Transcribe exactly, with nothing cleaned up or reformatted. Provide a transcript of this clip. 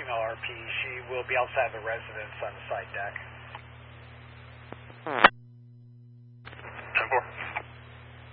female R P. She will be outside the residence on the side deck.